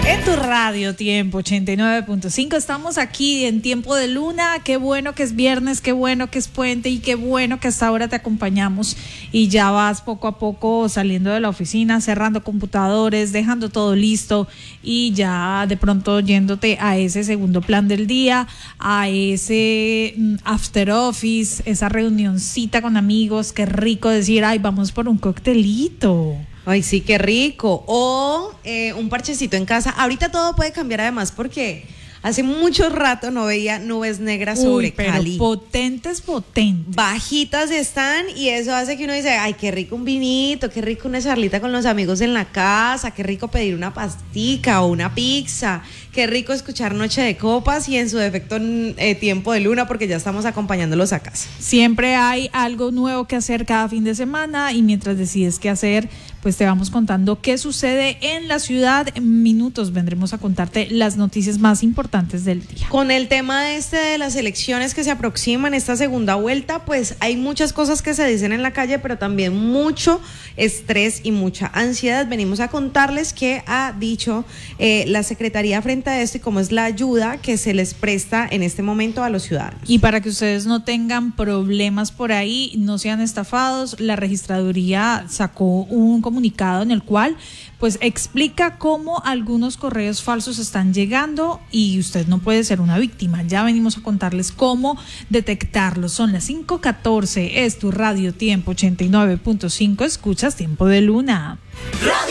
En tu radio Tiempo 89.5 estamos aquí en Tiempo de Luna. Qué bueno que es viernes, qué bueno que es puente y qué bueno que hasta ahora te acompañamos y ya vas poco a poco saliendo de la oficina, cerrando computadores, dejando todo listo y ya de pronto yéndote a ese segundo plan del día, a ese after office, esa reunioncita con amigos. Qué rico decir, ay, vamos por un coctelito. Ay, sí, qué rico. O un parchecito en casa. Ahorita todo puede cambiar además porque hace mucho rato no veía nubes negras sobre Cali. Potentes. Bajitas están y eso hace que uno dice, ay, qué rico un vinito, qué rico una charlita con los amigos en la casa, qué rico pedir una pastica o una pizza, qué rico escuchar Noche de Copas y en su defecto Tiempo de Luna porque ya estamos acompañándolos a casa. Siempre hay algo nuevo que hacer cada fin de semana y mientras decides qué hacer, pues te vamos contando qué sucede en la ciudad. En minutos vendremos a contarte las noticias más importantes del día. Con el tema de las elecciones que se aproximan, esta segunda vuelta, pues hay muchas cosas que se dicen en la calle, pero también mucho estrés y mucha ansiedad. Venimos a contarles qué ha dicho la Secretaría frente a esto y cómo es la ayuda que se les presta en este momento a los ciudadanos. Y para que ustedes no tengan problemas por ahí, no sean estafados, la registraduría sacó un comunicado en el cual pues explica cómo algunos correos falsos están llegando y usted no puede ser una víctima. Ya venimos a contarles cómo detectarlos. Son las 5:14, es tu radio Tiempo 89.5, escuchas Tiempo de Luna. Radio